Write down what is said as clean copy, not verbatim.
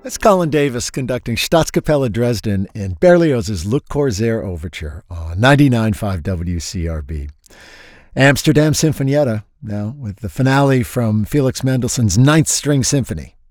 That's Colin Davis conducting Staatskapelle Dresden in Berlioz's Le Corsaire Overture on 99.5 WCRB. Amsterdam Sinfonietta, now with the finale from Felix Mendelssohn's Ninth String Symphony.